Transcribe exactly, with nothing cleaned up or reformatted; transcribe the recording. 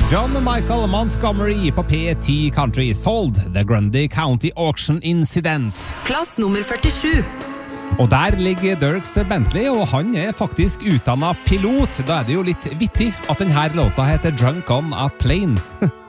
John Michael Montgomery på P ti Country Sold, The Grundy County Auction Incident. Plass nummer førtisju. Og der ligger Dierks Bentley, og han er faktisk utdannet pilot. Da er det jo litt vittig at denne låta heter Drunk on a Plane.